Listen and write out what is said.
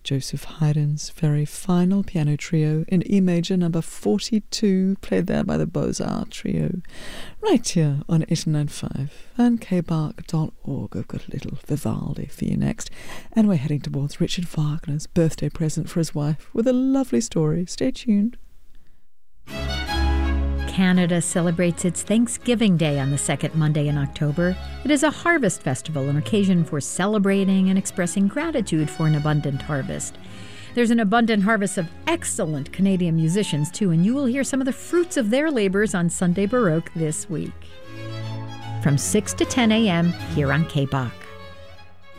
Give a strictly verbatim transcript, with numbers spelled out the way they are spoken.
Joseph Haydn's very final piano trio in E major number forty-two, played there by the Beaux-Arts Trio, right here on eighty-nine point five and k bark dot org. I've got a little Vivaldi for you next, and we're heading towards Richard Wagner's birthday present for his wife with a lovely story. Stay tuned. Canada celebrates its Thanksgiving Day on the second Monday in October. It is a harvest festival, an occasion for celebrating and expressing gratitude for an abundant harvest. There's an abundant harvest of excellent Canadian musicians, too, and you will hear some of the fruits of their labors on Sunday Baroque this week. From six to ten a.m. here on K B A C.